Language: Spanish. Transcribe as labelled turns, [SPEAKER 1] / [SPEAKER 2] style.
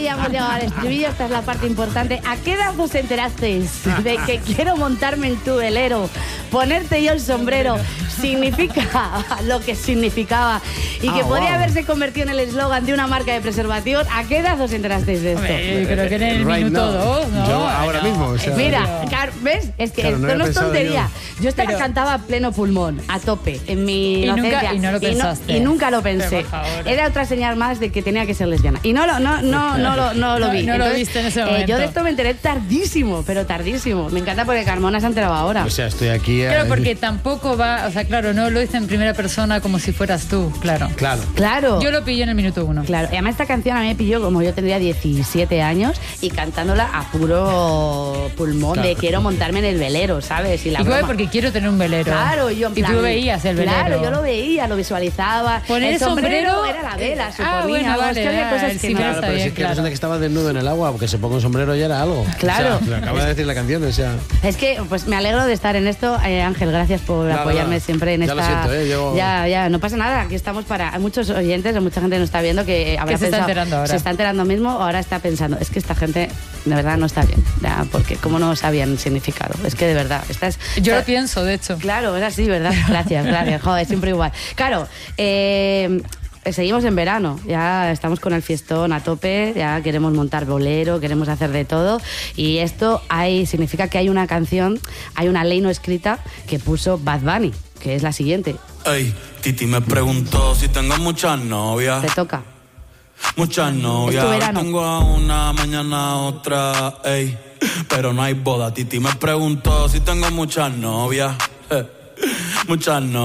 [SPEAKER 1] habíamos llegado al estribillo, esta es la parte importante. ¿A qué edad os enterasteis de que quiero montarme en tu velero, ponerte yo el sombrero, significa lo que significaba y que podría haberse convertido en el eslogan de una marca de preservativos? ¿A qué edad os enterasteis de esto?
[SPEAKER 2] Creo que en el minuto 2, ¿no?
[SPEAKER 3] Yo ahora mismo, o sea,
[SPEAKER 1] Mira, ¿ves? Es que esto no es tontería. Yo esta la cantaba a pleno pulmón, a tope, en mi inocencia.
[SPEAKER 2] Y no lo pensaste.
[SPEAKER 1] Y nunca lo pensé.
[SPEAKER 2] Pero, por favor.
[SPEAKER 1] Era otra señal más de que tenía que ser lesbiana. Y no lo vi.
[SPEAKER 2] No
[SPEAKER 1] Entonces,
[SPEAKER 2] lo viste en ese momento.
[SPEAKER 1] Yo de esto me enteré tardísimo, pero tardísimo. Me encanta porque Carmona se ha enterado ahora.
[SPEAKER 3] o sea, estoy aquí.
[SPEAKER 2] Claro, porque tampoco va, o sea, claro, no lo dice en primera persona como si fueras tú, claro.
[SPEAKER 1] Claro.
[SPEAKER 2] Yo lo pillé en el minuto 1.
[SPEAKER 1] Claro, y además esta canción a mí me pilló como yo tendría 17 años y cantándola a puro pulmón de quiero montarme en el velero, ¿sabes? Y la
[SPEAKER 2] Igual
[SPEAKER 1] broma.
[SPEAKER 2] porque quiero tener un velero.
[SPEAKER 1] Claro, yo en plan,
[SPEAKER 2] Y tú veías el velero.
[SPEAKER 1] Claro, yo lo veía, lo visualizaba.
[SPEAKER 2] Poner
[SPEAKER 1] el sombrero
[SPEAKER 2] sombrero
[SPEAKER 1] era la vela, suponía.
[SPEAKER 2] bueno, vale,
[SPEAKER 1] Es que había cosas que
[SPEAKER 2] sí,
[SPEAKER 1] no.
[SPEAKER 3] Claro, pero si es que resulta que estaba desnudo en el agua, porque se ponga un sombrero ya era algo.
[SPEAKER 1] Claro.
[SPEAKER 3] O sea, lo acaba de decir la canción, o sea.
[SPEAKER 1] Es que pues me alegro de estar en esto, Ángel, gracias por apoyarme siempre en
[SPEAKER 3] ya
[SPEAKER 1] esta.
[SPEAKER 3] lo siento,
[SPEAKER 1] Ya, no pasa nada, aquí estamos para. Hay muchos oyentes, hay mucha gente que nos está viendo que habrá
[SPEAKER 2] Que se está
[SPEAKER 1] pensado,
[SPEAKER 2] enterando ahora.
[SPEAKER 1] se está enterando mismo, ahora está pensando, es que esta gente de verdad no está bien, ya, porque cómo no sabían el significado, es que de verdad,
[SPEAKER 2] Yo lo pienso, de hecho.
[SPEAKER 1] Claro, es así, ¿verdad? Gracias, joder, siempre igual. Claro, seguimos en verano, ya estamos con el fiestón a tope, ya queremos montar bolero, queremos hacer de todo y esto significa que hay una canción, hay una ley no escrita que puso Bad Bunny, que es la siguiente.
[SPEAKER 4] Ey, Titi me preguntó si tengo muchas novias.
[SPEAKER 1] Te toca.
[SPEAKER 4] Muchas novias.
[SPEAKER 1] Es tu verano.
[SPEAKER 4] Tengo a una, mañana a otra, ey. Pero no hay boda. Titi me preguntó si tengo muchas novias. Muchas novias.